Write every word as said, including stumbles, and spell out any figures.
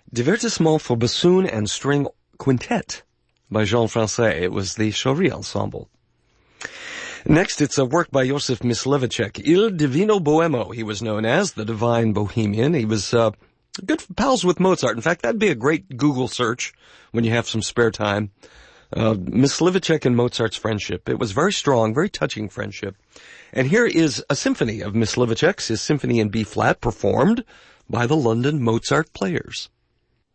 Divertissement for Bassoon and String Quintet by Jean Francais. It was the Chaury Ensemble. Next, it's a work by Josef Myslivacek, Il Divino Boemo, he was known as, the Divine Bohemian. He was uh, good pals with Mozart. In fact, that'd be a great Google search when you have some spare time. Uh, Myslivacek and Mozart's friendship. It was very strong, very touching friendship. And here is a symphony of Myslivacek's, his Symphony in B-flat, performed by the London Mozart Players.